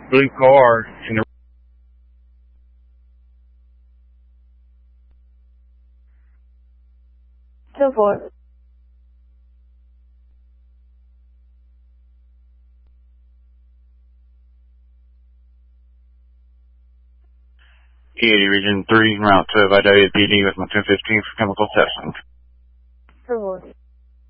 blue car in the... Go for it. E80 Region 3, Route 2 by WPD with my 215 for chemical testing. Go for it.